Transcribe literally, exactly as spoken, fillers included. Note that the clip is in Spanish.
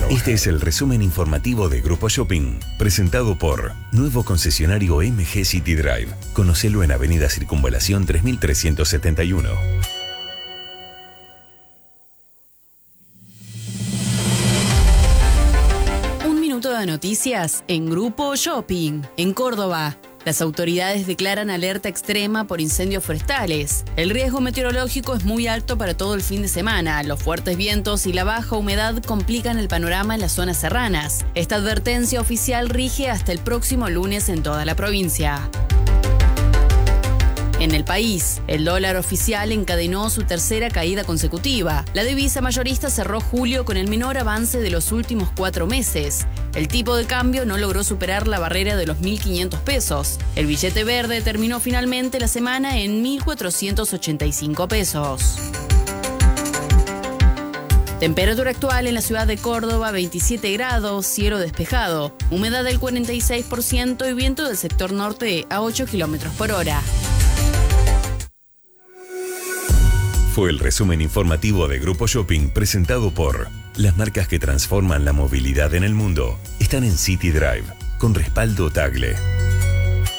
Este es el resumen informativo de Grupo Shopping, presentado por Nuevo Concesionario M G City Drive. Conocelo en Avenida Circunvalación tres mil trescientos setenta y uno. Un minuto de noticias en Grupo Shopping. En Córdoba, las autoridades declaran alerta extrema por incendios forestales. El riesgo meteorológico es muy alto para todo el fin de semana. Los fuertes vientos y la baja humedad complican el panorama en las zonas serranas. Esta advertencia oficial rige hasta el próximo lunes en toda la provincia. En el país, el dólar oficial encadenó su tercera caída consecutiva. La divisa mayorista cerró julio con el menor avance de los últimos cuatro meses. El tipo de cambio no logró superar la barrera de los mil quinientos pesos. El billete verde terminó finalmente la semana en mil cuatrocientos ochenta y cinco pesos. Temperatura actual en la ciudad de Córdoba, veintisiete grados, cielo despejado, humedad del cuarenta y seis por ciento y viento del sector norte a ocho kilómetros por hora. Fue el resumen informativo de Grupo Shopping presentado por las marcas que transforman la movilidad en el mundo. Están en City Drive, con respaldo Tagle.